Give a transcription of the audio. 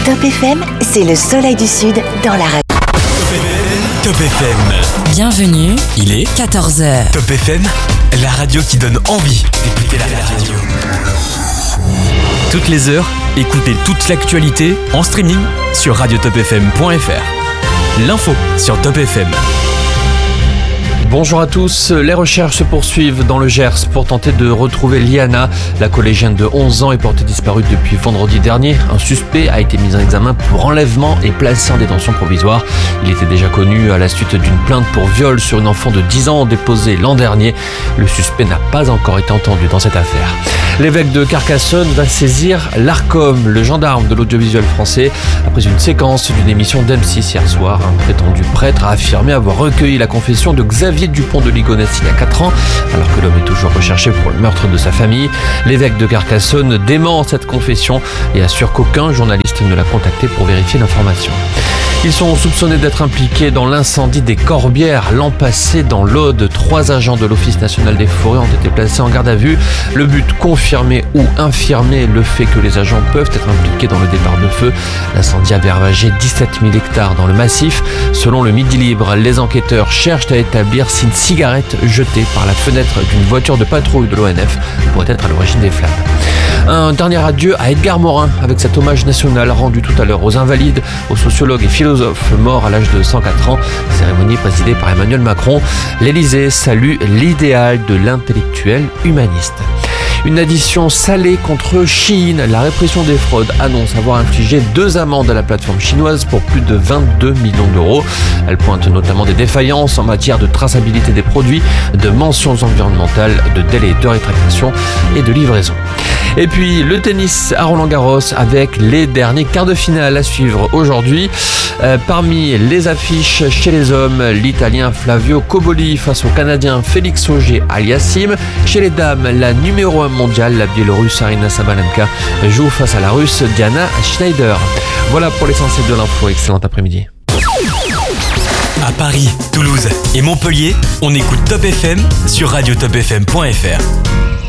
Top FM, c'est le soleil du Sud dans la radio. Top FM. Bienvenue, il est 14h. Top FM, la radio qui donne envie d'écouter la radio. Toutes les heures, écoutez toute l'actualité en streaming sur radiotopfm.fr. L'info sur Top FM. Bonjour à tous, les recherches se poursuivent dans le Gers pour tenter de retrouver Liana. La collégienne de 11 ans est portée disparue depuis vendredi dernier. Un suspect a été mis en examen pour enlèvement et placé en détention provisoire. Il était déjà connu à la suite d'une plainte pour viol sur une enfant de 10 ans déposée l'an dernier. Le suspect n'a pas encore été entendu dans cette affaire. L'évêque de Carcassonne va saisir l'Arcom, le gendarme de l'audiovisuel français. Après une séquence d'une émission d'M6 hier soir, un prétendu prêtre a affirmé avoir recueilli la confession de Xavier Dupont de Ligonnès il y a 4 ans, alors que l'homme est toujours recherché pour le meurtre de sa famille. L'évêque de Carcassonne dément cette confession et assure qu'aucun journaliste ne l'a contacté pour vérifier l'information. Ils sont soupçonnés d'être impliqués dans l'incendie des Corbières l'an passé dans l'Aude. 3 agents de l'Office national des forêts ont été placés en garde à vue. Le but, confirmer ou infirmer le fait que les agents peuvent être impliqués dans le départ de feu. L'incendie avait ravagé 17 000 hectares dans le massif. Selon le Midi Libre, les enquêteurs cherchent à établir si une cigarette jetée par la fenêtre d'une voiture de patrouille de l'ONF pourrait être à l'origine des flammes. Un dernier adieu à Edgar Morin avec cet hommage national rendu tout à l'heure aux invalides, aux sociologues et philosophes morts à l'âge de 104 ans. Cérémonie présidée par Emmanuel Macron. L'Élysée salue l'idéal de l'intellectuel humaniste. Une addition salée contre Shein. La répression des fraudes annonce avoir infligé 2 amendes à la plateforme chinoise pour plus de 22 millions d'euros. Elle pointe notamment des défaillances en matière de traçabilité des produits, de mentions environnementales, de délais de rétractation et de livraison. Et puis le tennis à Roland-Garros avec les derniers quarts de finale à suivre aujourd'hui. Parmi les affiches chez les hommes, l'Italien Flavio Cobolli face au Canadien Félix Auger-Aliassime. Chez les dames, la numéro 1 mondiale, la Biélorusse Aryna Sabalenka, joue face à la Russe Diana Schneider. Voilà pour l'essentiel de l'info. Excellent après-midi. À Paris, Toulouse et Montpellier, on écoute Top FM sur radiotopfm.fr.